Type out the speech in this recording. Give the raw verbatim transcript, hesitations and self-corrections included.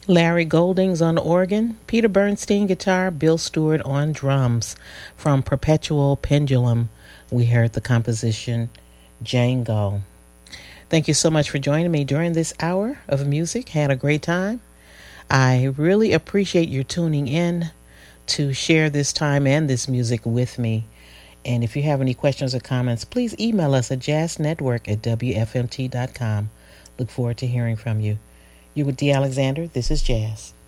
Larry Goldings on organ, Peter Bernstein guitar, Bill Stewart on drums. From Perpetual Pendulum, we heard the composition Django. Thank you so much for joining me during this hour of music. Had a great time. I really appreciate your tuning in to share this time and this music with me. And if you have any questions or comments, please email us at jazznetwork at w f m t dot com. Look forward to hearing from you. You're with Dee Alexander. This is Jazz.